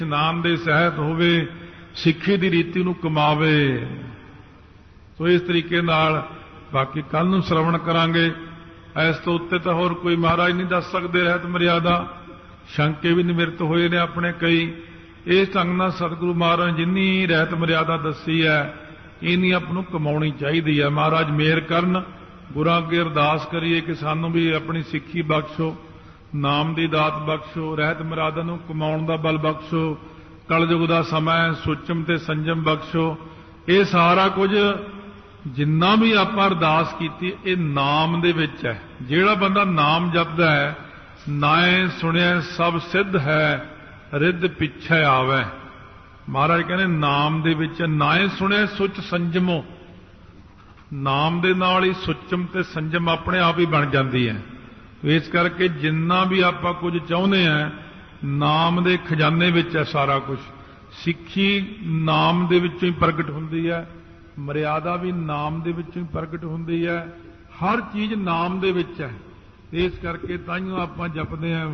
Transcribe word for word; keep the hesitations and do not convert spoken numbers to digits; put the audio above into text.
ਨਾਮ ਦੇ ਸਹਿਤ ਹੋਵੇ, ਸਿੱਖੀ ਦੀ ਰੀਤੀ ਨੂੰ ਕਮਾਵੇ। ਸੋ ਇਸ ਤਰੀਕੇ ਨਾਲ ਬਾਕੀ ਕੱਲ ਨੂੰ ਸ਼ਰਵਣ ਕਰਾਂਗੇ। ਇਸ ਤੋਂ ਉੱਤੇ ਤਾਂ ਹੋਰ ਕੋਈ ਮਹਾਰਾਜ ਨਹੀਂ ਦੱਸ ਸਕਦੇ ਰਹਿਤ ਮਰਿਆਦਾ। ਸ਼ੰਕੇ ਵੀ ਨਿਮਿਰਤ ਹੋਏ ਨੇ ਆਪਣੇ ਕਈ। ਇਸ ਢੰਗ ਨਾਲ ਸਤਿਗੁਰੂ ਮਹਾਰਾਜ ਜਿੰਨੀ ਰਹਿਤ ਮਰਿਆਦਾ ਦੱਸੀ ਹੈ ਇੰਨੀ ਆਪ ਨੂੰ ਕਮਾਉਣੀ ਚਾਹੀਦੀ ਹੈ। ਮਹਾਰਾਜ ਮਿਹਰ ਕਰਨ, ਗੁਰਾਂ ਅੱਗੇ ਅਰਦਾਸ ਕਰੀਏ ਕਿ ਸਾਨੂੰ ਵੀ ਆਪਣੀ ਸਿੱਖੀ ਬਖਸ਼ੋ, ਨਾਮ ਦੀ ਦਾਤ ਬਖਸ਼ੋ, ਰਹਿਤ ਮਰਿਆਦਾ ਨੂੰ ਕਮਾਉਣ ਦਾ ਬਲ ਬਖਸ਼ੋ, ਕਲਯੁਗ ਦਾ ਸਮਾਂ ਸੁਚਮ ਤੇ ਸੰਜਮ ਬਖਸ਼ੋ। ਇਹ ਸਾਰਾ ਕੁਝ ਜਿੰਨਾ ਵੀ ਆਪਾਂ ਅਰਦਾਸ ਕੀਤੀ ਇਹ ਨਾਮ ਦੇ ਵਿੱਚ ਹੈ। ਜਿਹੜਾ ਬੰਦਾ ਨਾਮ ਜਪਦਾ ਹੈ, ਨਾਏ ਸੁਣਿਆ ਸਭ ਸਿੱਧ ਹੈ, ਰਿੱਧ ਪਿੱਛੇ ਆਵੈ। ਮਹਾਰਾਜ ਕਹਿੰਦੇ ਨਾਮ ਦੇ ਵਿੱਚ ਨਾਏ ਸੁਣਿਆ ਸੁਚ ਸੰਜਮੋ। ਨਾਮ ਦੇ ਨਾਲ ਹੀ ਸੁਚਮ ਤੇ ਸੰਜਮ ਆਪਣੇ ਆਪ ਹੀ ਬਣ ਜਾਂਦੀ ਹੈ। ਇਸ ਕਰਕੇ ਜਿੰਨਾ ਵੀ ਆਪਾਂ ਕੁਝ ਚਾਹੁੰਦੇ ਹਾਂ ਨਾਮ ਦੇ ਖਜ਼ਾਨੇ ਵਿੱਚ ਹੈ ਸਾਰਾ ਕੁਝ। ਸਿੱਖੀ ਨਾਮ ਦੇ ਵਿੱਚੋਂ ਹੀ ਪ੍ਰਗਟ ਹੁੰਦੀ ਹੈ, ਮਰਿਆਦਾ ਵੀ ਨਾਮ ਦੇ ਵਿੱਚੋਂ ਹੀ ਪ੍ਰਗਟ ਹੁੰਦੀ ਹੈ। ਹਰ ਚੀਜ਼ ਨਾਮ ਦੇ ਵਿੱਚ ਹੈ। ਇਸ ਕਰਕੇ ਤਾਈਓ ਆਪਾਂ ਜਪਦੇ ਹਾਂ